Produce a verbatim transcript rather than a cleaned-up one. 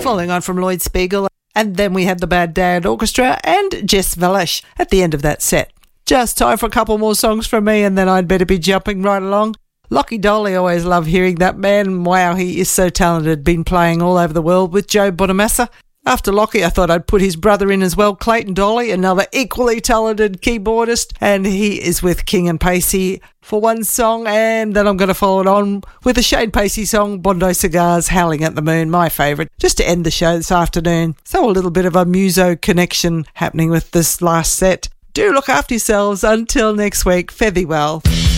following on from Lloyd Spiegel. And then we had the Bad Dad Orchestra and Jess Valish at the end of that set. Just time for a couple more songs from me and then I'd better be jumping right along. Lockie Dolly, always love hearing that man. Wow, he is so talented. Been playing all over the world with Joe Bonamassa. After Lockie, I thought I'd put his brother in as well, Clayton Dolly, another equally talented keyboardist. And he is with King and Pacey for one song. And then I'm going to follow it on with a Shane Pacey song, Bondi Cigars, Howling at the Moon, my favourite, just to end the show this afternoon. So a little bit of a muso connection happening with this last set. Do look after yourselves. Until next week, fare thee well.